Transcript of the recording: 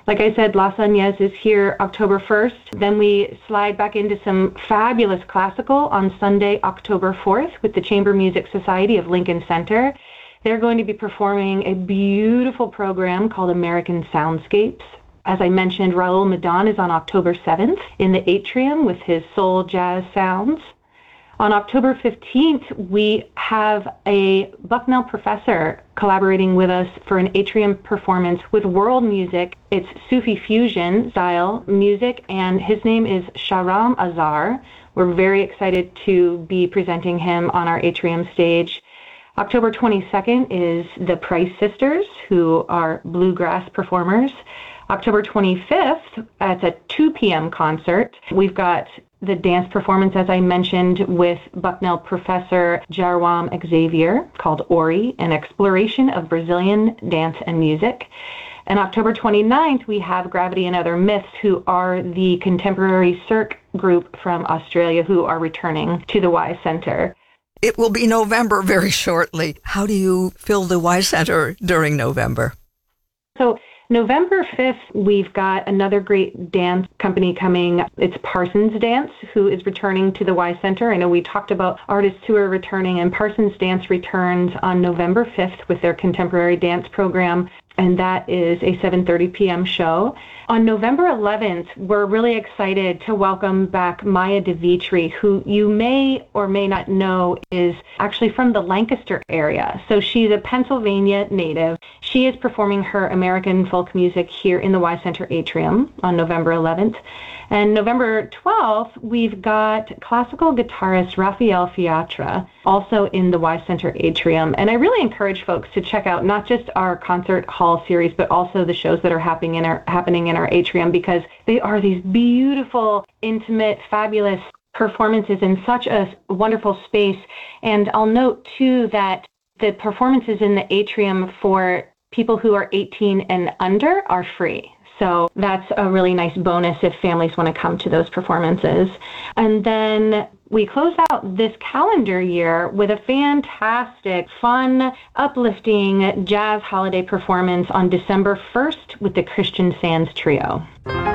Like I said, Las Añas is here October 1st. Then we slide back into some fabulous classical on Sunday, October 4th with the Chamber Music Society of Lincoln Center. They're going to be performing a beautiful program called American Soundscapes. As I mentioned, Raul Madan is on October 7th in the atrium with his soul jazz sounds. On October 15th, we have a Bucknell professor collaborating with us for an atrium performance with world music. It's Sufi fusion style music, and his name is Shahram Azar. We're very excited to be presenting him on our atrium stage. October 22nd is the Price Sisters, who are bluegrass performers. October 25th, it's a 2 p.m. concert. We've got the dance performance, as I mentioned, with Bucknell professor Jarwam Xavier, called Ori, an exploration of Brazilian dance and music. And October 29th, we have Gravity and Other Myths, who are the contemporary cirque group from Australia who are returning to the Y Center. It will be November very shortly. How do you fill the Y Center during November? So November 5th, we've got another great dance company coming. It's Parsons Dance, who is returning to the Y Center. I know we talked about artists who are returning, and Parsons Dance returns on November 5th with their contemporary dance program, and that is a 7:30 p.m. show. On November 11th, we're really excited to welcome back Maya DeVitri, who you may or may not know is actually from the Lancaster area. So she's a Pennsylvania native. She is performing her American folk music here in the Y Center Atrium on November 11th. And November 12th, we've got classical guitarist Rafael Fiatra, also in the Y Center Atrium. And I really encourage folks to check out not just our concert hall series, but also the shows that are happening in our atrium, because they are these beautiful, intimate, fabulous performances in such a wonderful space. And I'll note, too, that the performances in the atrium for people who are 18 and under are free. So that's a really nice bonus if families want to come to those performances. And then we close out this calendar year with a fantastic, fun, uplifting jazz holiday performance on December 1st with the Christian Sands Trio.